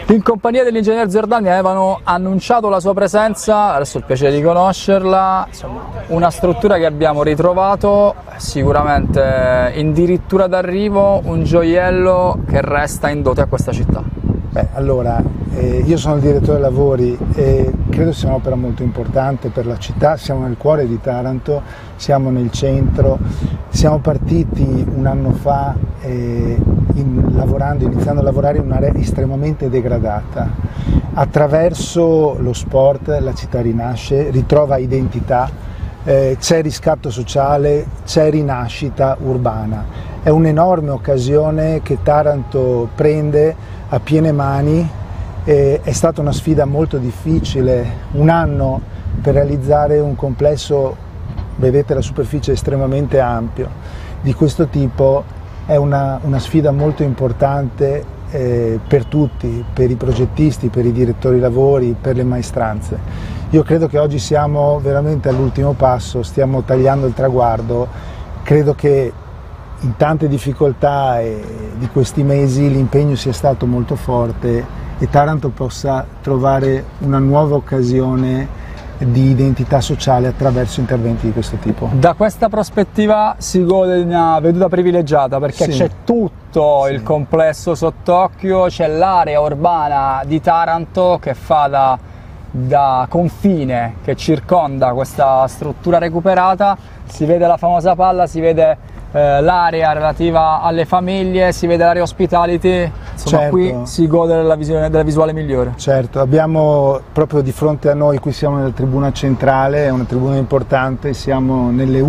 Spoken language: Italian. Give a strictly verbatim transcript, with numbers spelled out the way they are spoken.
In compagnia dell'ingegner Zerdal mi avevano annunciato la sua presenza, adesso ho il piacere di conoscerla, insomma, una struttura che abbiamo ritrovato, sicuramente in dirittura d'arrivo, un gioiello che resta in dote a questa città. Beh, allora, eh, io sono il direttore lavori e credo sia un'opera molto importante per la città, siamo nel cuore di Taranto, siamo nel centro, siamo partiti un anno fa eh, in, lavorando, iniziando a lavorare in un'area estremamente degradata. Attraverso lo sport la città rinasce, ritrova identità, eh, c'è riscatto sociale, c'è rinascita urbana. È un'enorme occasione che Taranto prende a piene mani, eh, è stata una sfida molto difficile, un anno per realizzare un complesso, vedete la superficie è estremamente ampio, di questo tipo è una, una sfida molto importante eh, per tutti, per i progettisti, per i direttori lavori, per le maestranze. Io credo che oggi siamo veramente all'ultimo passo, stiamo tagliando il traguardo, credo che in tante difficoltà di questi mesi l'impegno sia stato molto forte e Taranto possa trovare una nuova occasione di identità sociale attraverso interventi di questo tipo. Da questa prospettiva si gode di una veduta privilegiata perché Sì. c'è tutto Sì. il complesso sott'occhio, c'è l'area urbana di Taranto che fa da, da confine, che circonda questa struttura recuperata, si vede la famosa palla, si vede l'area relativa alle famiglie, si vede l'area hospitality, insomma certo. Qui si gode della, visione, della visuale migliore. Certo, abbiamo proprio di fronte a noi, qui siamo nella tribuna centrale, è una tribuna importante, siamo nelle